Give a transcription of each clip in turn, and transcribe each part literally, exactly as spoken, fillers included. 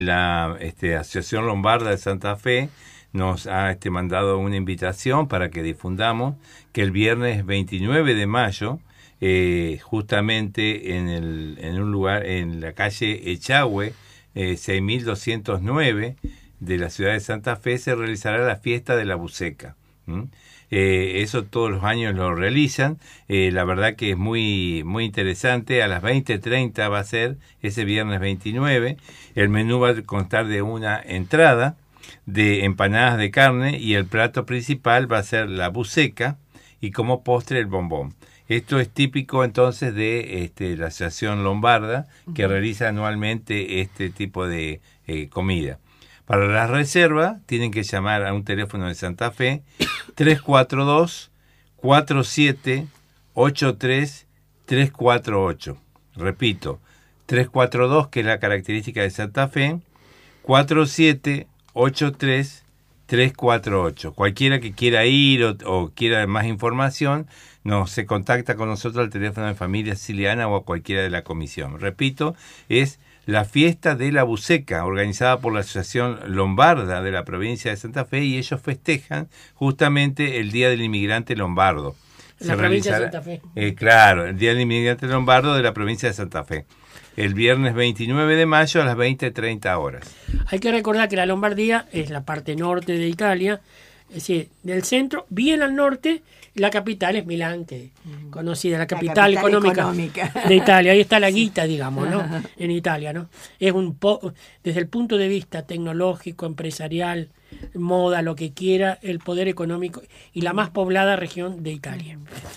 La este, Asociación Lombarda de Santa Fe nos ha este, mandado una invitación para que difundamos que el viernes veintinueve de mayo, eh, justamente en, el, en un lugar, en la calle Echagüe, eh, seis mil doscientos nueve de la ciudad de Santa Fe, se realizará la fiesta de la buceca. ¿Mm? Eh, eso todos los años lo realizan. Eh, la verdad que es muy muy interesante. A las veinte treinta va a ser ese viernes veintinueve. El menú va a constar de una entrada, de empanadas de carne, y el plato principal va a ser la buceca y como postre el bombón. Esto es típico entonces de este, la Asociación Lombarda, que realiza anualmente este tipo de eh, comida. Para la reserva tienen que llamar a un teléfono de Santa Fe, tres cuatro dos, cuatro siete ocho tres, tres cuatro ocho. Repito, tres cuatro dos, que es la característica de Santa Fe, cuatro siete ocho tres, tres cuatro ocho. Cualquiera que quiera ir o, o quiera más información, nos se contacta con nosotros al teléfono de Familia Siciliana o a cualquiera de la comisión. Repito, es la fiesta de la buceca, organizada por la Asociación Lombarda de la provincia de Santa Fe, y ellos festejan justamente el Día del Inmigrante Lombardo. En la provincia de Santa Fe. Eh, claro, el Día del Inmigrante Lombardo de la provincia de Santa Fe. El viernes veintinueve de mayo a las veinte treinta horas. Hay que recordar que la Lombardía es la parte norte de Italia, es decir, del centro, bien al norte. La capital es Milán, que es conocida, la capital, la capital económica, económica de Italia. Ahí está la guita, digamos, ¿no? En Italia, ¿no? Es un po desde el punto de vista tecnológico, empresarial, moda, lo que quiera, el poder económico y la más poblada región de Italia.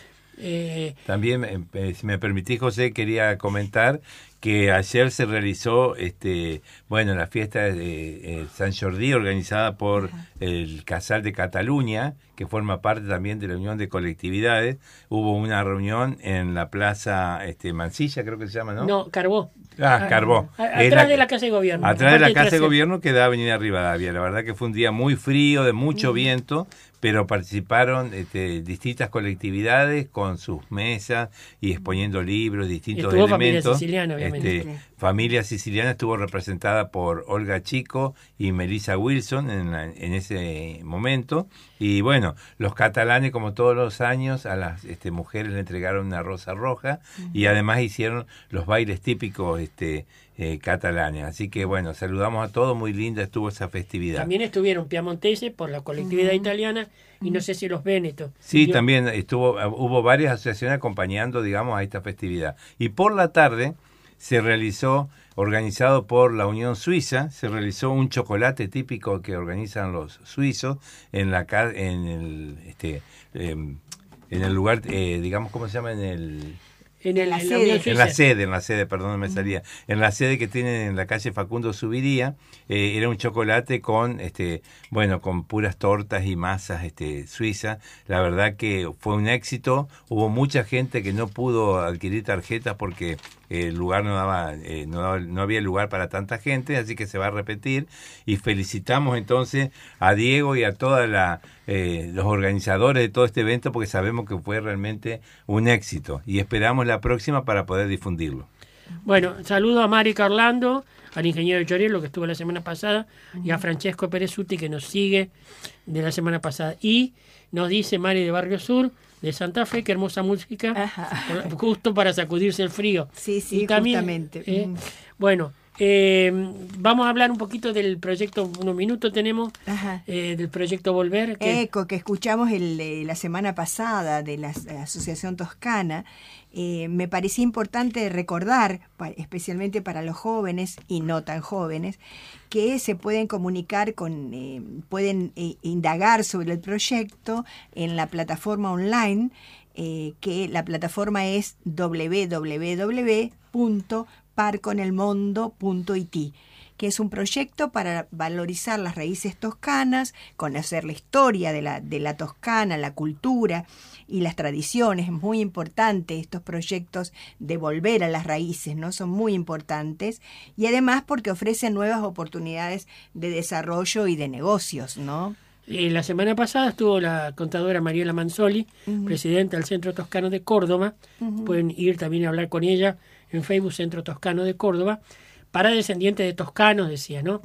Eh, También, eh, si me permitís, José, quería comentar que ayer se realizó este bueno la fiesta de eh, San Jordi, organizada por Ajá. el Casal de Cataluña, que forma parte también de la Unión de Colectividades. Hubo una reunión en la Plaza este, Mansilla, creo que se llama, ¿no? No, Carbó. Ah, Carbó. A, atrás la, de la Casa de Gobierno. Atrás de la Casa de Gobierno, que da Avenida Rivadavia. La verdad que fue un día muy frío, de mucho mm. viento, pero participaron este, distintas colectividades con sus mesas y exponiendo libros, distintos Estuvo elementos. Familia Siciliana, obviamente. Este, Familia Siciliana estuvo representada por Olga Chico y Melissa Wilson en, la, en ese momento. Y bueno, los catalanes, como todos los años, a las este, mujeres le entregaron una rosa roja uh-huh. y además hicieron los bailes típicos este, eh, catalanes. Así que bueno, saludamos a todos, muy linda estuvo esa festividad. También estuvieron piamonteses por la colectividad uh-huh. italiana y no sé si los vénetos. Sí, Yo... también estuvo hubo varias asociaciones acompañando, digamos, a esta festividad. Y por la tarde se realizó, organizado por la Unión Suiza, se realizó un chocolate típico que organizan los suizos en la en el este eh, en el lugar eh, digamos, ¿cómo se llama? en el En, el, la en, sede. la en la sede, en la sede, perdón, no me salía. En la sede que tienen en la calle Facundo Subiría, eh, era un chocolate con, este, bueno, con puras tortas y masas, este, suizas. La verdad que fue un éxito. Hubo mucha gente que no pudo adquirir tarjetas porque el lugar no daba, eh, no daba, no había lugar para tanta gente, así que se va a repetir. Y felicitamos entonces a Diego y a toda la Eh, los organizadores de todo este evento, porque sabemos que fue realmente un éxito y esperamos la próxima para poder difundirlo. Bueno, saludo a Mari Carlando, al ingeniero Chorielo que estuvo la semana pasada, uh-huh. y a Francesco Perezuti, que nos sigue de la semana pasada. Y nos dice Mari de Barrio Sur, de Santa Fe, qué hermosa música, Ajá. justo para sacudirse el frío. Sí, sí, y también, justamente. Eh, bueno, Eh, vamos a hablar un poquito del proyecto, unos minutos tenemos, eh, del proyecto Volver. Que... Eco, que escuchamos el, eh, la semana pasada de la Asociación Toscana. Eh, me parecía importante recordar, especialmente para los jóvenes y no tan jóvenes, que se pueden comunicar con, eh, pueden eh, indagar sobre el proyecto en la plataforma online, eh, que la plataforma es doble u doble u doble u punto parconelmondo punto it, que es un proyecto para valorizar las raíces toscanas, conocer la historia de la, de la Toscana, la cultura y las tradiciones. Es muy importante estos proyectos de volver a las raíces, ¿no? Son muy importantes, y además porque ofrecen nuevas oportunidades de desarrollo y de negocios, ¿no? Eh, la semana pasada estuvo la contadora Mariela Manzoli, uh-huh. presidenta del Centro Toscano de Córdoba. Uh-huh. Pueden ir también a hablar con ella en Facebook, Centro Toscano de Córdoba, para descendientes de toscanos, decía, ¿no?